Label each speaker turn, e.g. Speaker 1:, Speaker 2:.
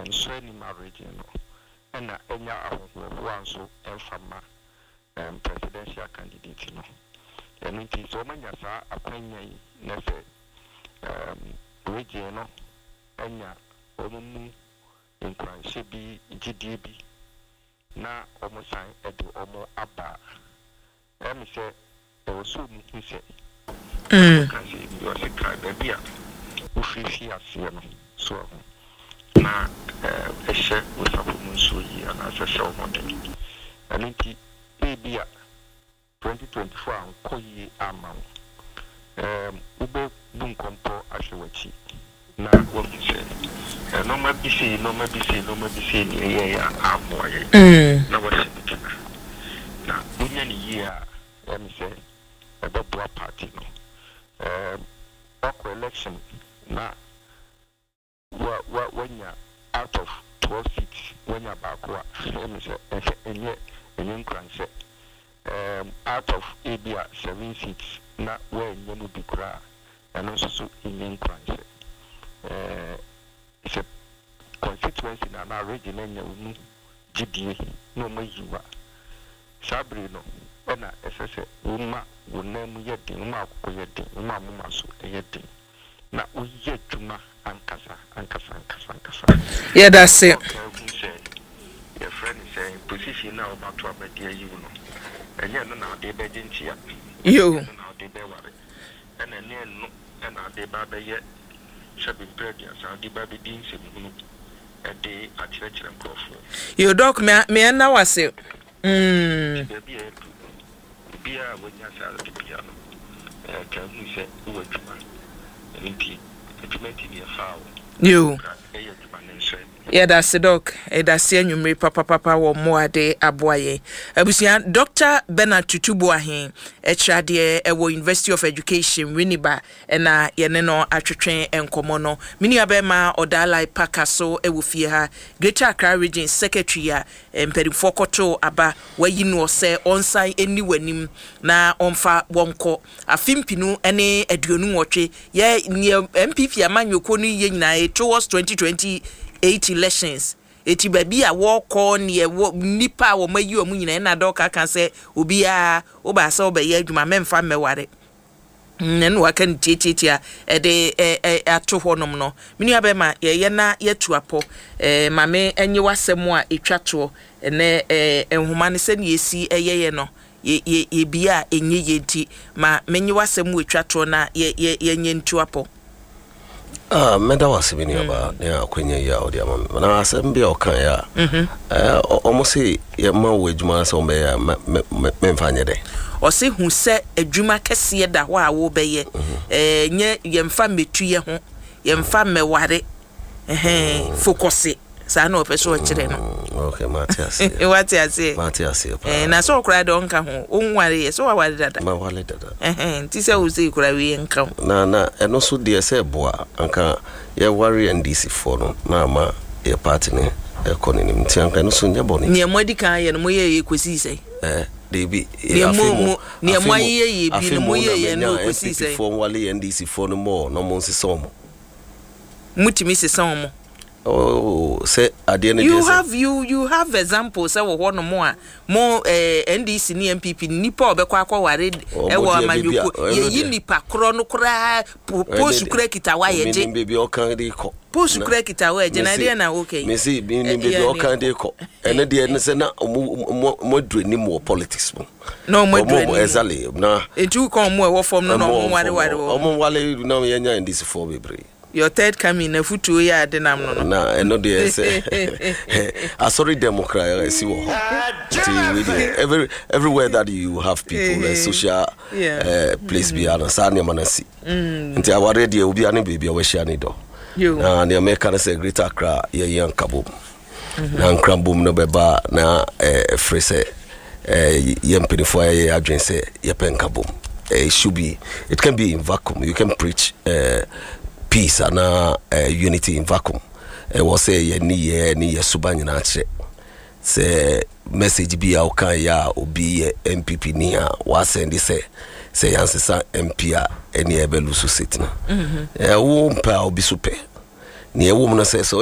Speaker 1: nso ni marriage no na enya ahohoa nso emfama presidential candidate no and it is so many sa akwanya yi na se region no enya omumu nkwanse bi gidie bi na omusan edo omo aba se so mu se kan se bi o se ka be a ufifi asie no so na ehye usafu nso yi ana se se omode and it be 2024 ankoyi amam ube bunkompo ashewachi na wofise no ma bisi ni ya amoye na wose bituna na bunya ni year me say ebeboa party no election na wanya out of 12 seats wanya bakwa me say enye nkranse out of Abia 7 seats na where nyemu bikura and also so in nkranse it's a constituency na na region enya unu gidie no mayiwa sabri no na esese uma wonam yedin uma akoko yedin uma mama so yedin na uye dwuma ankasa
Speaker 2: yeah, that's it.
Speaker 1: Your friend is saying position now about to abedie you know and you know now they be dintia
Speaker 2: you
Speaker 1: now they be worry and then no and now they ba be yet should be previous and they ba be din se mu and they are church and crofo
Speaker 2: you doc me na wase
Speaker 1: bia wonya sa the piano can you say wo adwuma nti adwuma ti be faawo
Speaker 2: you yeah, that's the doc. That's the new papa wo moade aboaye. Abusia Dr. Bernard Tutubuahin, HRD ewo University of Education Winneba na yene no atwetwen enkomono. Mini abema Odalai Pakaso ewo fie ha. Greater Accra Region Secretary a mpedifo koto aba wayi no se onsan eni wanim na onfa wonko. Afimpinu ene aduonu nwotwe ye MPP amanyoko no ye nyina towards 2020 8 elections eti baby a walk on ye nipa wo mayi omu nyina na doka kan se obi a oba se obaye adwuma memfa meware nenu waka ntietitia de ato honom no mini abema ye na yetu apo mame enye wasem a etwato ne enhuma ne se ne yesi eyeye no ye bia enye yenti ma menye wasem etwato na ye nye ntu apo
Speaker 3: meda wasibini aba ne akwenya ya odi ama na asembe okan ya omosi ye ma wejuma so be ya memfanye de
Speaker 2: osi hu se adwuma kese da ho a wo beye nye yemfa metuye ho yemfa meware focus sa na opeso o kire no
Speaker 3: okay Matias Matias
Speaker 2: na so kura de onka ho onware ye so waware dada
Speaker 3: ma wale dada
Speaker 2: nti se wo se kura wi nka
Speaker 3: na eno so de se boa anka ye ware NDC for no na ma ye party ne economy nti anka eno so nyeboni
Speaker 2: ne modika ye no moye kwesi sei
Speaker 3: debi
Speaker 2: afimo ne moye ye bi no moye no kwesi sei
Speaker 3: for wale NDC for no more no mo nsisomo
Speaker 2: mutimi sisomo
Speaker 3: say
Speaker 2: you have examples say wo no more NDC ni MPP nipa obekwa akwaware ewo amanyuko ye nipa kro no kra post kra kitawa ye je
Speaker 3: baby okan de ko
Speaker 2: post kra kitawa ye na de na okay
Speaker 3: me see baby okan de ko ene de ne se na mo dreni mo politics mo
Speaker 2: no mo dreni
Speaker 3: exactly na
Speaker 2: eju kon mo e wo form no no ware
Speaker 3: mo wale na ye nya NDC for bebre
Speaker 2: your third coming na futu ya denam no
Speaker 3: na eno de say sorry democrat see wo everywhere that you have people social place be an sane manasi nti aware de obi ane baby we share ni do na the American say Greater Accra ye yankabom na nkrambom no beba na frese yempinifo ye adwen say ye penkabom it can be in vacuum. You can preach peace and unity in vacuum. Was say ye ni subanyina che. Say message be aukan ya obi MPP ni a was send say yansesa MP a eni ebelusu sit na. Wo mpa obi super. Ni ewo mu no say so